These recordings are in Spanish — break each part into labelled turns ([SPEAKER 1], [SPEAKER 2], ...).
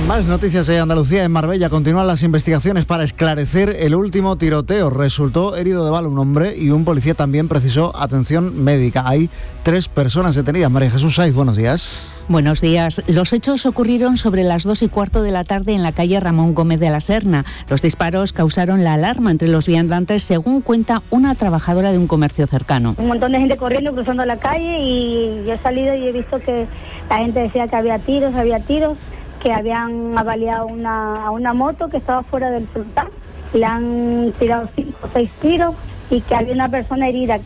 [SPEAKER 1] Más noticias de Andalucía. En Marbella continúan las investigaciones para esclarecer el último tiroteo. Resultó herido de bala un hombre y un policía también precisó atención médica. Hay 3 personas detenidas. María Jesús Saiz, buenos días.
[SPEAKER 2] Buenos días. Los hechos ocurrieron sobre las 2:15 de la tarde en la calle Ramón Gómez de la Serna. Los disparos causaron la alarma entre los viandantes, según cuenta una trabajadora de un comercio cercano.
[SPEAKER 3] Un montón de gente corriendo, cruzando la calle, y yo he salido y he visto que la gente decía que había tiros, que habían avaliado a una moto que estaba fuera del sultán, le han tirado 5 o 6 tiros y que había una persona herida.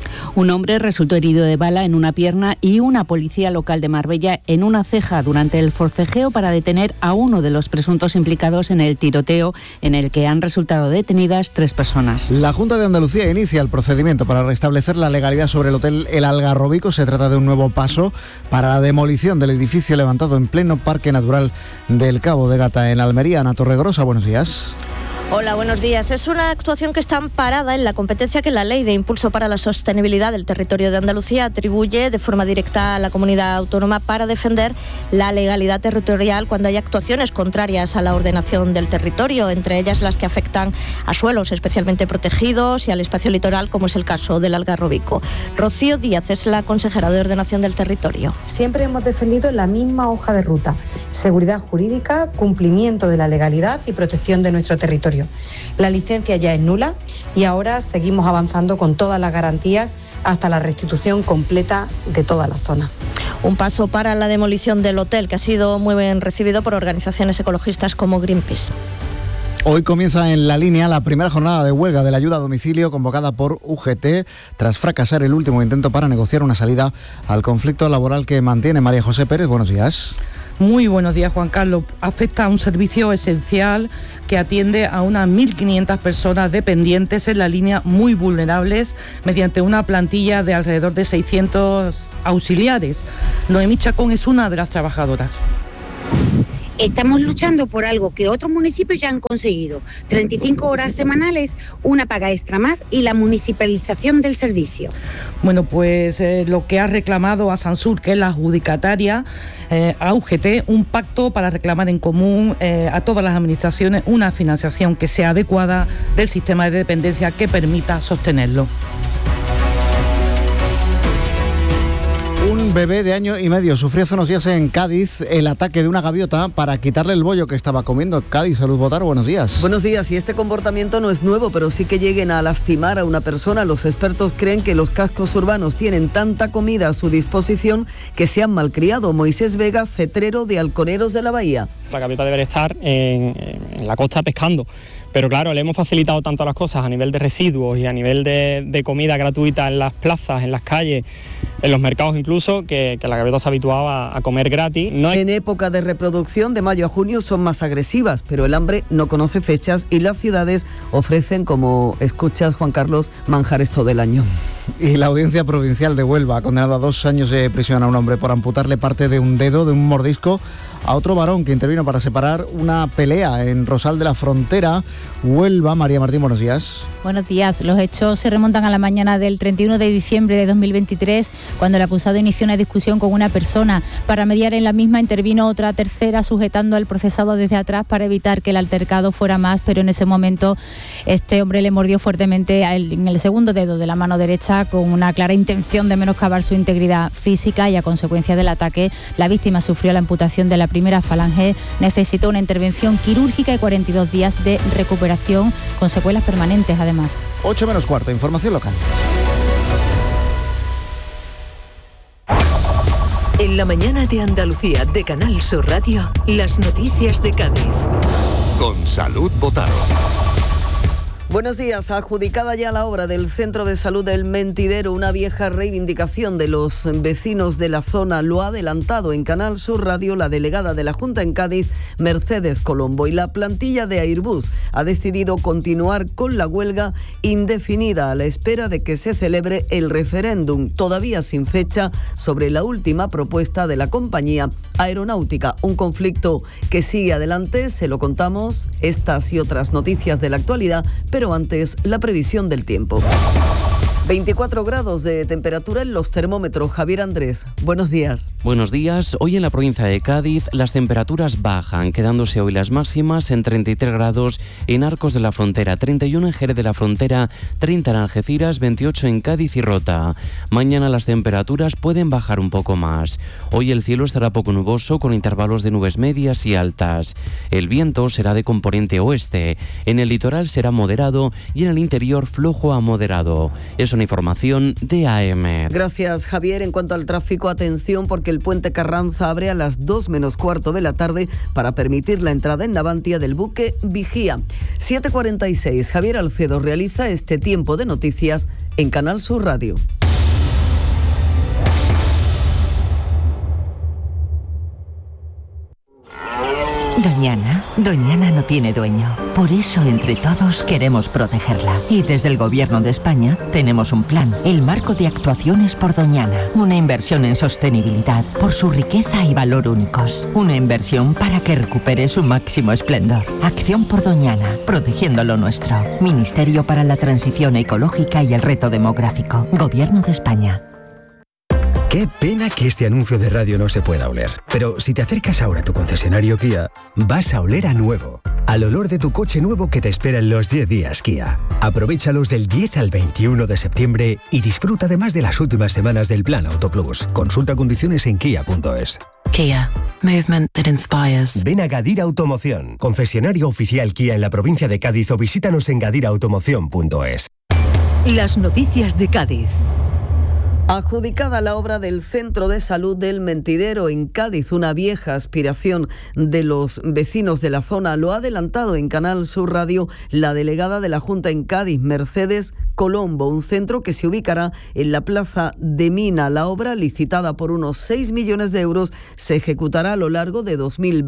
[SPEAKER 2] Un hombre resultó herido de bala en una pierna y una policía local de Marbella en una ceja durante el forcejeo para detener a uno de los presuntos implicados en el tiroteo, en el que han resultado detenidas 3 personas.
[SPEAKER 1] La Junta de Andalucía inicia el procedimiento para restablecer la legalidad sobre el hotel El Algarrobico. Se trata de un nuevo paso para la demolición del edificio levantado en pleno Parque Natural del Cabo de Gata, en Almería. Ana Torregrosa, buenos días.
[SPEAKER 4] Hola, buenos días. Es una actuación que está amparada en la competencia que la Ley de Impulso para la Sostenibilidad del Territorio de Andalucía atribuye de forma directa a la comunidad autónoma para defender la legalidad territorial cuando hay actuaciones contrarias a la ordenación del territorio, entre ellas las que afectan a suelos especialmente protegidos y al espacio litoral, como es el caso del Algarrobico. Rocío Díaz es la consejera de Ordenación del Territorio.
[SPEAKER 5] Siempre hemos defendido la misma hoja de ruta: seguridad jurídica, cumplimiento de la legalidad y protección de nuestro territorio. La licencia ya es nula y ahora seguimos avanzando con todas las garantías hasta la restitución completa de toda la zona.
[SPEAKER 4] Un paso para la demolición del hotel, que ha sido muy bien recibido por organizaciones ecologistas como Greenpeace.
[SPEAKER 1] Hoy comienza en La Línea la primera jornada de huelga de la ayuda a domicilio convocada por UGT tras fracasar el último intento para negociar una salida al conflicto laboral que mantiene. María José Pérez, buenos días.
[SPEAKER 6] Muy buenos días, Juan Carlos. Afecta a un servicio esencial que atiende a unas 1.500 personas dependientes en La Línea, muy vulnerables, mediante una plantilla de alrededor de 600 auxiliares. Noemí Chacón es una de las trabajadoras.
[SPEAKER 7] Estamos luchando por algo que otros municipios ya han conseguido: 35 horas semanales, una paga extra más y la municipalización del servicio.
[SPEAKER 6] Bueno, pues lo que ha reclamado a Sansur, que es la adjudicataria, a UGT, un pacto para reclamar en común a todas las administraciones una financiación que sea adecuada del sistema de dependencia que permita sostenerlo.
[SPEAKER 1] Un bebé de 1 año y medio sufrió hace unos días en Cádiz el ataque de una gaviota para quitarle el bollo que estaba comiendo. Cádiz, Salud Botaro, buenos días.
[SPEAKER 8] Buenos días, y este comportamiento no es nuevo, pero sí que lleguen a lastimar a una persona. Los expertos creen que los cascos urbanos tienen tanta comida a su disposición que se han malcriado. Moisés Vega, cetrero de Halconeros de la Bahía.
[SPEAKER 9] La gaviota debería estar en la costa pescando. Pero claro, le hemos facilitado tanto las cosas a nivel de residuos y a nivel de comida gratuita en las plazas, en las calles, en los mercados incluso, que la gaviota se habituaba a comer gratis.
[SPEAKER 8] En época de reproducción, de mayo a junio, son más agresivas, pero el hambre no conoce fechas y las ciudades ofrecen, como escuchas, Juan Carlos, manjares todo el año.
[SPEAKER 1] Y la Audiencia Provincial de Huelva ha condenado a 2 años de prisión a un hombre por amputarle parte de un dedo de un mordisco a otro varón que intervino para separar una pelea en Rosal de la Frontera, Huelva. María Martín, buenos días.
[SPEAKER 10] Buenos días. Los hechos se remontan a la mañana del 31 de diciembre de 2023, cuando el acusado inició una discusión con una persona. Para mediar en la misma intervino otra tercera, sujetando al procesado desde atrás para evitar que el altercado fuera más, pero en ese momento este hombre le mordió fuertemente en el segundo dedo de la mano derecha, con una clara intención de menoscabar su integridad física, y a consecuencia del ataque la víctima sufrió la amputación de la primera falange, necesitó una intervención quirúrgica y 42 días de recuperación con secuelas permanentes además.
[SPEAKER 1] 8 menos cuarto, información local.
[SPEAKER 11] En la mañana de Andalucía de Canal Sur Radio, las noticias de Cádiz.
[SPEAKER 12] Con Salud Botaro.
[SPEAKER 8] Buenos días. Adjudicada ya la obra del Centro de Salud del Mentidero, una vieja reivindicación de los vecinos de la zona. Lo ha adelantado en Canal Sur Radio la delegada de la Junta en Cádiz, Mercedes Colombo, y la plantilla de Airbus ha decidido continuar con la huelga indefinida a la espera de que se celebre el referéndum, todavía sin fecha, sobre la última propuesta de la compañía aeronáutica. Un conflicto que sigue adelante, se lo contamos, estas y otras noticias de la actualidad, pero antes la previsión del tiempo. 24 grados de temperatura en los termómetros. Javier Andrés, buenos días.
[SPEAKER 13] Buenos días. Hoy en la provincia de Cádiz las temperaturas bajan, quedándose hoy las máximas en 33 grados en Arcos de la Frontera, 31 en Jerez de la Frontera, 30 en Algeciras, 28 en Cádiz y Rota. Mañana las temperaturas pueden bajar un poco más. Hoy el cielo estará poco nuboso con intervalos de nubes medias y altas. El viento será de componente oeste. En el litoral será moderado y en el interior flojo a moderado. Es una información de AM.
[SPEAKER 8] Gracias, Javier. En cuanto al tráfico, atención porque el puente Carranza abre a las 2 menos cuarto de la tarde para permitir la entrada en Navantia del buque Vigía. 7:46. Javier Alcedo realiza este tiempo de noticias en Canal Sur Radio.
[SPEAKER 14] Doñana no tiene dueño. Por eso, entre todos, queremos protegerla. Y desde el Gobierno de España tenemos un plan, el Marco de Actuaciones por Doñana. Una inversión en sostenibilidad por su riqueza y valor únicos. Una inversión para que recupere su máximo esplendor. Acción por Doñana, protegiendo lo nuestro. Ministerio para la Transición Ecológica y el Reto Demográfico. Gobierno de España.
[SPEAKER 15] Qué pena que este anuncio de radio no se pueda oler. Pero si te acercas ahora a tu concesionario Kia, vas a oler a nuevo. Al olor de tu coche nuevo que te espera en los 10 días Kia. Aprovéchalos del 10 al 21 de septiembre y disfruta además de las últimas semanas del Plan Auto Plus. Consulta condiciones en kia.es.
[SPEAKER 16] Kia. Movement that inspires.
[SPEAKER 15] Ven a Gadir Automoción, concesionario oficial Kia en la provincia de Cádiz, o visítanos en gadirautomoción.es.
[SPEAKER 11] Las noticias de Cádiz.
[SPEAKER 8] Adjudicada la obra del Centro de Salud del Mentidero en Cádiz, una vieja aspiración de los vecinos de la zona. Lo ha adelantado en Canal Sur Radio la delegada de la Junta en Cádiz, Mercedes Colombo, un centro que se ubicará en la Plaza de Mina. La obra, licitada por unos 6 millones de euros, se ejecutará a lo largo de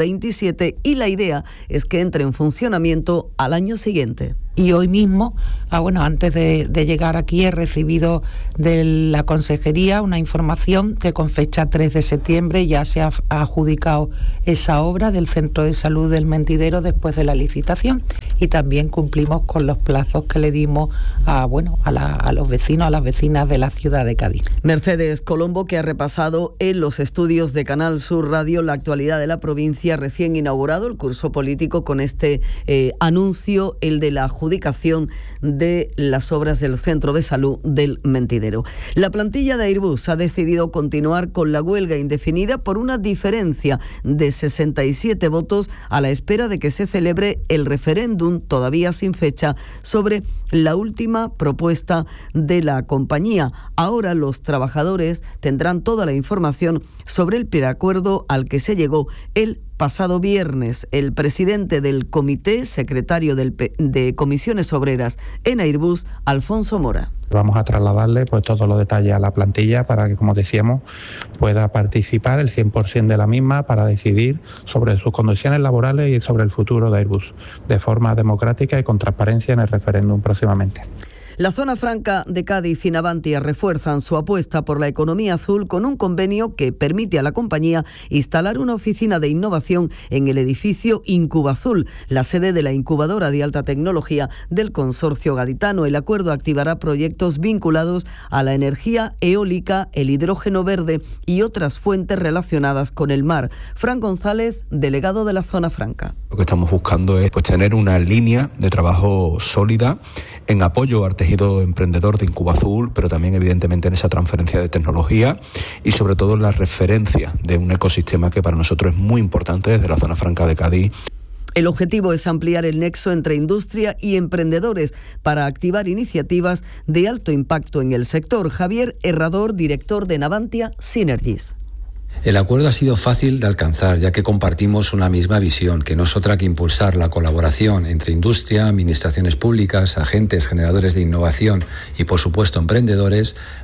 [SPEAKER 8] 2027 y la idea es que entre en funcionamiento al año siguiente.
[SPEAKER 17] Y hoy mismo, antes de llegar aquí, he recibido de la Consejería una información que con fecha 3 de septiembre ya se ha adjudicado esa obra del Centro de Salud del Mentidero después de la licitación. Y también cumplimos con los plazos que le dimos a los vecinos, a las vecinas de la ciudad de Cádiz.
[SPEAKER 8] Mercedes Colombo, que ha repasado en los estudios de Canal Sur Radio la actualidad de la provincia, recién inaugurado el curso político con este anuncio, el de la adjudicación de las obras del Centro de Salud del Mentidero. La plantilla de Airbus ha decidido continuar con la huelga indefinida por una diferencia de 67 votos a la espera de que se celebre el referéndum, todavía sin fecha, sobre la última propuesta de la compañía. Ahora los trabajadores tendrán toda la información sobre el preacuerdo al que se llegó el pasado viernes. El presidente del comité, secretario de Comisiones Obreras en Airbus, Alfonso Mora.
[SPEAKER 18] Vamos a trasladarle todos los detalles a la plantilla para que, como decíamos, pueda participar el 100% de la misma para decidir sobre sus condiciones laborales y sobre el futuro de Airbus, de forma democrática y con transparencia en el referéndum próximamente.
[SPEAKER 8] La zona franca de Cádiz y Navantia refuerzan su apuesta por la economía azul con un convenio que permite a la compañía instalar una oficina de innovación en el edificio Incubazul, la sede de la incubadora de alta tecnología del consorcio gaditano. El acuerdo activará proyectos vinculados a la energía eólica, el hidrógeno verde y otras fuentes relacionadas con el mar. Fran González, delegado de la zona franca.
[SPEAKER 19] Lo que estamos buscando es tener una línea de trabajo sólida en apoyo al tejido emprendedor de Incubazul, pero también evidentemente en esa transferencia de tecnología y sobre todo en la referencia de un ecosistema que para nosotros es muy importante desde la zona franca de Cádiz.
[SPEAKER 8] El objetivo es ampliar el nexo entre industria y emprendedores para activar iniciativas de alto impacto en el sector. Javier Herrador, director de Navantia Synergies.
[SPEAKER 20] El acuerdo ha sido fácil de alcanzar, ya que compartimos una misma visión, que no es otra que impulsar la colaboración entre industria, administraciones públicas, agentes generadores de innovación y, por supuesto, emprendedores,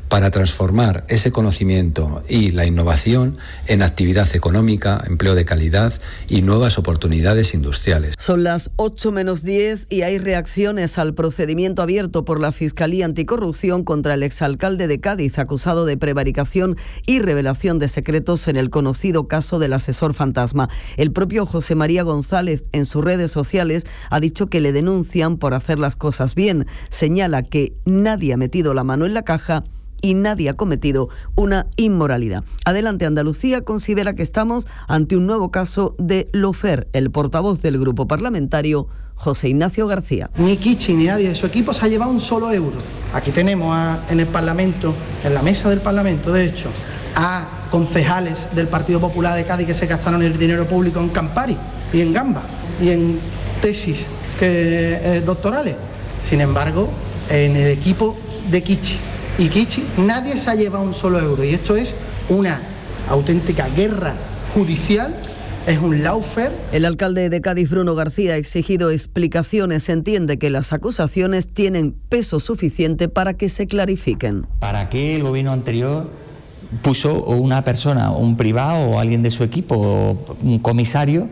[SPEAKER 20] para transformar ese conocimiento y la innovación en actividad económica, empleo de calidad y nuevas oportunidades industriales.
[SPEAKER 8] Son las 8:10 y hay reacciones al procedimiento abierto por la Fiscalía Anticorrupción contra el exalcalde de Cádiz, acusado de prevaricación y revelación de secretos en el conocido caso del asesor fantasma. El propio José María González, en sus redes sociales, ha dicho que le denuncian por hacer las cosas bien. Señala que nadie ha metido la mano en la caja y nadie ha cometido una inmoralidad. Adelante Andalucía considera que estamos ante un nuevo caso de lofer. El portavoz del grupo parlamentario, José Ignacio García.
[SPEAKER 21] Ni Kichi ni nadie de su equipo se ha llevado un solo euro. Aquí tenemos en el Parlamento, en la mesa del Parlamento, de hecho, a concejales del Partido Popular de Cádiz que se gastaron el dinero público en Campari y en Gamba y en tesis doctorales. Sin embargo, en el equipo de Kichi y Kichi nadie se ha llevado un solo euro, y esto es una auténtica guerra judicial, es un lawfare.
[SPEAKER 8] El alcalde de Cádiz, Bruno García, ha exigido explicaciones. Entiende que las acusaciones tienen peso suficiente para que se clarifiquen.
[SPEAKER 22] ¿Para qué el gobierno anterior puso una persona, un privado o alguien de su equipo, un comisario,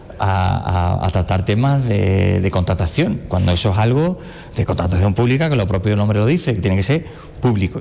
[SPEAKER 22] a tratar temas de contratación, cuando eso es algo de contratación pública, que lo propio nombre lo dice, que tiene que ser público?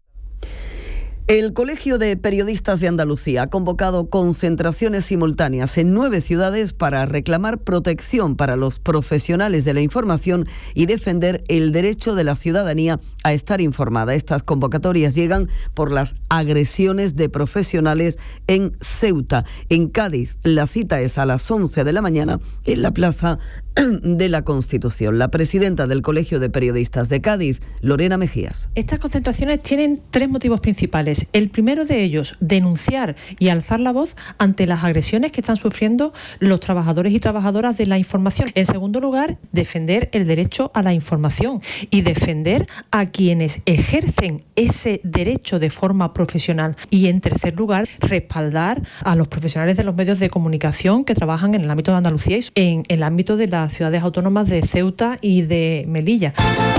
[SPEAKER 8] El Colegio de Periodistas de Andalucía ha convocado concentraciones simultáneas en 9 ciudades para reclamar protección para los profesionales de la información y defender el derecho de la ciudadanía a estar informada. Estas convocatorias llegan por las agresiones de profesionales en Ceuta. En Cádiz, la cita es a las 11 de la mañana en la Plaza de la Constitución. La presidenta del Colegio de Periodistas de Cádiz, Lorena Mejías.
[SPEAKER 23] Estas concentraciones tienen 3 motivos principales. El primero de ellos, denunciar y alzar la voz ante las agresiones que están sufriendo los trabajadores y trabajadoras de la información. En segundo lugar, defender el derecho a la información y defender a quienes ejercen ese derecho de forma profesional. Y en tercer lugar, respaldar a los profesionales de los medios de comunicación que trabajan en el ámbito de Andalucía y en el ámbito de las ciudades autónomas de Ceuta y de Melilla.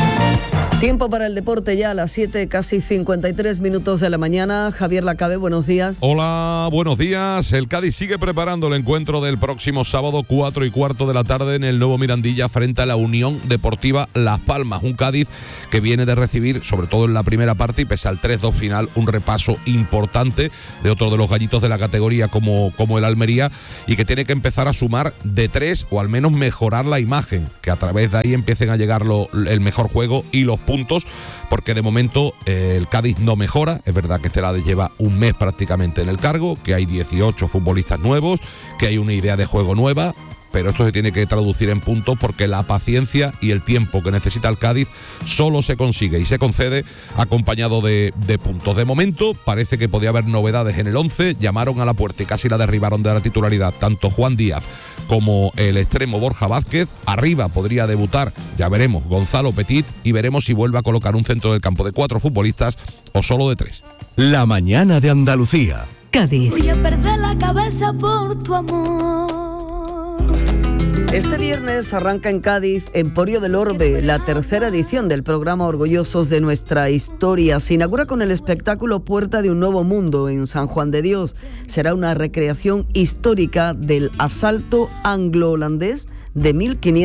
[SPEAKER 8] Tiempo para el deporte ya a las 7, casi 53 minutos de la mañana. Javier Lacabe, buenos días.
[SPEAKER 24] Hola, buenos días. El Cádiz sigue preparando el encuentro del próximo sábado, 4:15 de la tarde, en el nuevo Mirandilla, frente a la Unión Deportiva Las Palmas. Un Cádiz que viene de recibir, sobre todo en la primera parte y pese al 3-2 final, un repaso importante de otro de los gallitos de la categoría como el Almería, y que tiene que empezar a sumar de 3 o al menos mejorar la imagen, que a través de ahí empiecen a llegar el mejor juego y los puntos, porque de momento el Cádiz no mejora. Es verdad que Celades lleva un mes prácticamente en el cargo, que hay 18 futbolistas nuevos, que hay una idea de juego nueva, pero esto se tiene que traducir en puntos, porque la paciencia y el tiempo que necesita el Cádiz solo se consigue y se concede acompañado de puntos. De momento parece que podía haber novedades en el 11, llamaron a la puerta y casi la derribaron de la titularidad tanto Juan Díaz como el extremo Borja Vázquez. Arriba podría debutar, ya veremos, Gonzalo Petit, y veremos si vuelve a colocar un centro del campo de 4 futbolistas o solo de 3.
[SPEAKER 12] La mañana de Andalucía.
[SPEAKER 11] Cádiz.
[SPEAKER 25] Voy a perder la cabeza por tu amor.
[SPEAKER 8] Este viernes arranca en Cádiz Emporio del Orbe, la tercera edición del programa Orgullosos de Nuestra Historia. Se inaugura con el espectáculo Puerta de un Nuevo Mundo en San Juan de Dios. Será una recreación histórica del asalto anglo-holandés de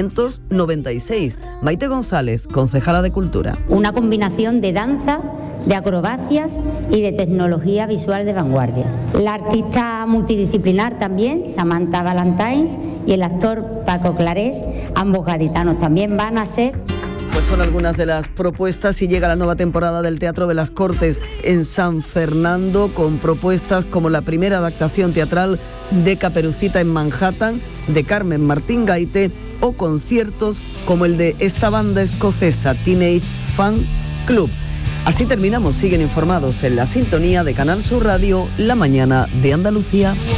[SPEAKER 8] 1596. Maite González, concejala de Cultura.
[SPEAKER 26] Una combinación de danza, de acrobacias y de tecnología visual de vanguardia. La artista multidisciplinar también, Samantha Valentines, y el actor Paco Clarés, ambos gaditanos, también van a ser...
[SPEAKER 8] Pues son algunas de las propuestas, y llega la nueva temporada del Teatro de las Cortes en San Fernando, con propuestas como la primera adaptación teatral de Caperucita en Manhattan, de Carmen Martín Gaite, o conciertos como el de esta banda escocesa Teenage Fan Club. Así terminamos. Siguen informados en la sintonía de Canal Sur Radio, La Mañana de Andalucía.